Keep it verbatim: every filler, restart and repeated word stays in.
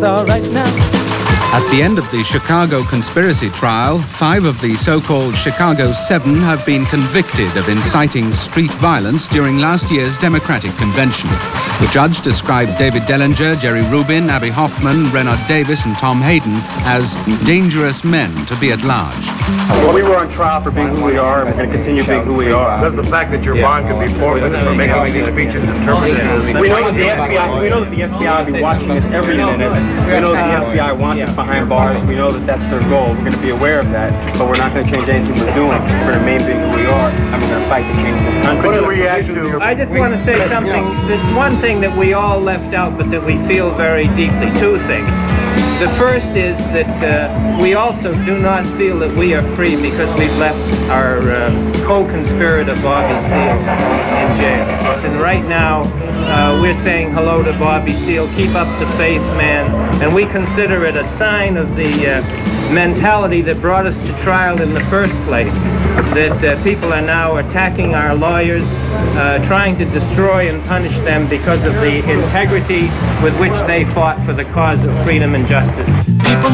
it's all right now. At the end of the Chicago conspiracy trial, five of the so-called Chicago Seven have been convicted of inciting street violence during last year's Democratic convention. The judge described David Dellinger, Jerry Rubin, Abby Hoffman, Renard Davis and Tom Hayden as dangerous men to be at large. Well, we were on trial for being who we are, and we're going to continue being who we are. Does the fact that your bond could be forfeited for making these speeches interpreted as... We know that the F B I, we know that the F B I will be watching us every minute. We know that the F B I wants us behind bars. We know that that's their goal. We're going to be aware of that, but we're not going to change anything we're doing. We're going to remain being who we are, and we're going to fight to change this country. What are the reaction to your... I just want to say something. There's one thing that we all left out, but that we feel very deeply. Two things. The first is that uh, we also do not feel that we are free because we've left our uh, co-conspirator Bobby Seale in jail. And right now, uh, we're saying hello to Bobby Seale. Keep up the faith, man. And we consider it a sign of the uh, mentality that brought us to trial in the first place, that uh, people are now attacking our lawyers, uh, trying to destroy and punish them because of the integrity with which they fought for the cause of freedom and justice.